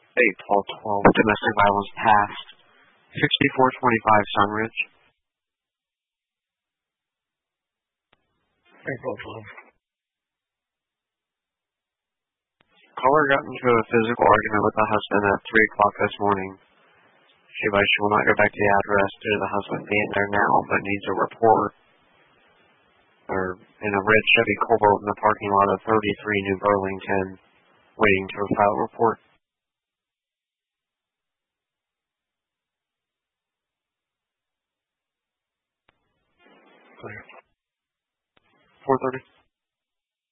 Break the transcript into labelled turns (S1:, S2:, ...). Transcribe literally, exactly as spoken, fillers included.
S1: eight twelve twelve, domestic violence past. sixty-four twenty-five Sunridge.
S2: eight twelve twelve.
S1: Caller got into a physical argument with the husband at three o'clock this morning. She advised she will not go back to the address due to the husband being there now, but needs a report. Or in a red Chevy Cobalt in the parking lot of thirty-three New Burlington, waiting to file a report.
S2: Clear.
S1: four thirty.